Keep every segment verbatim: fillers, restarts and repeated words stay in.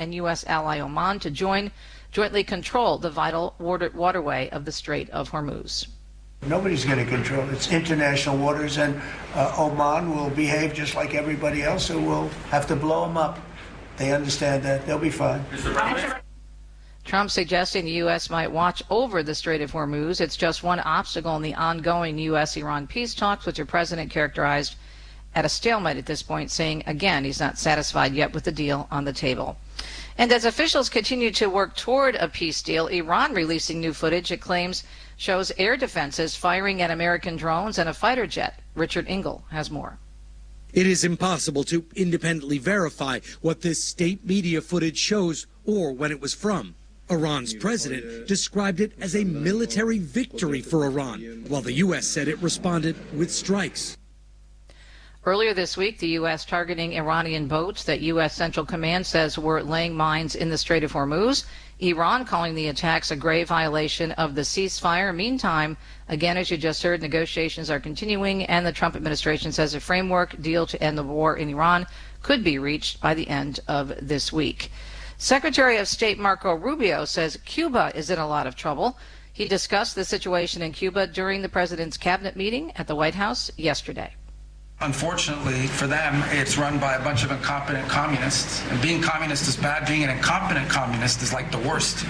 and U S ally Oman to join jointly control the vital water, waterway of the Strait of Hormuz. Nobody's going to control it. It's international waters, and uh, Oman will behave just like everybody else, so we'll have to blow them up. They understand that. They'll be fine. Trump suggesting the U S might watch over the Strait of Hormuz. It's just one obstacle in the ongoing U S Iran peace talks, which the president characterized at a stalemate at this point, saying, again, he's not satisfied yet with the deal on the table. And as officials continue to work toward a peace deal, Iran releasing new footage it claims shows air defenses firing at American drones and a fighter jet. Richard Engel has more. It is impossible to independently verify what this state media footage shows or when it was from. Iran's president described it as a military victory for Iran, while the U S said it responded with strikes. Earlier this week, the U S targeting Iranian boats that U S Central Command says were laying mines in the Strait of Hormuz. Iran calling the attacks a grave violation of the ceasefire. Meantime, again, as you just heard, negotiations are continuing, and the Trump administration says a framework deal to end the war in Iran could be reached by the end of this week. Secretary of State Marco Rubio says Cuba is in a lot of trouble. He discussed the situation in Cuba during the president's cabinet meeting at the White House yesterday. Unfortunately for them, it's run by a bunch of incompetent communists. And being communist is bad. Being an incompetent communist is like the worst.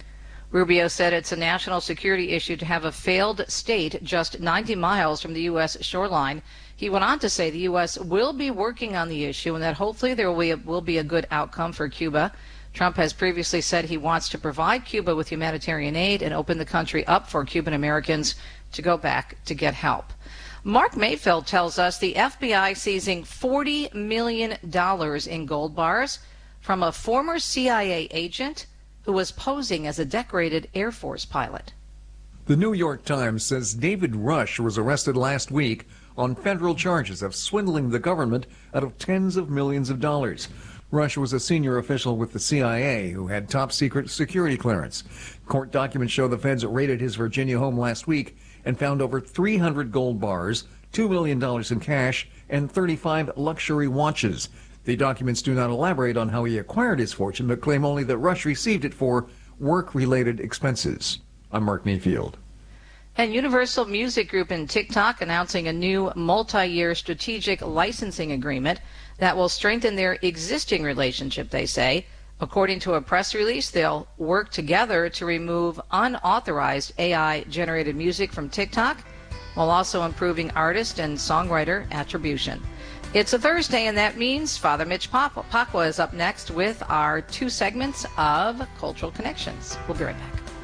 Rubio said it's a national security issue to have a failed state just ninety miles from the U S shoreline. He went on to say the U S will be working on the issue and that hopefully there will be a, will be a good outcome for Cuba. Trump has previously said he wants to provide Cuba with humanitarian aid and open the country up for Cuban Americans to go back to get help. Mark Mayfield tells us the F B I seizing forty million dollars in gold bars from a former C I A agent who was posing as a decorated Air Force pilot. The New York Times says David Rush was arrested last week on federal charges of swindling the government out of tens of millions of dollars. Rush was a senior official with the C I A who had top-secret security clearance. Court documents show the feds raided his Virginia home last week and found over three hundred gold bars, two million dollars in cash, and thirty-five luxury watches. The documents do not elaborate on how he acquired his fortune, but claim only that Rush received it for work-related expenses. I'm Mark Mayfield. And Universal Music Group and TikTok announcing a new multi-year strategic licensing agreement that will strengthen their existing relationship, they say. According to a press release, they'll work together to remove unauthorized A I-generated music from TikTok, while also improving artist and songwriter attribution. It's a Thursday, and that means Father Mitch Pacwa is up next with our two segments of Cultural Connections. We'll be right back.